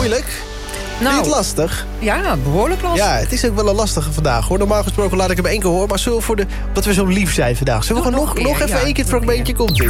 moeilijk? Vind je het lastig? Ja, behoorlijk lastig. Ja, het is ook wel een lastige vandaag, hoor. Normaal gesproken laat ik hem 1 keer horen. Maar zullen we omdat we zo lief zijn vandaag... zullen we gewoon nog even 1 keer het fragmentje? Komt-ie.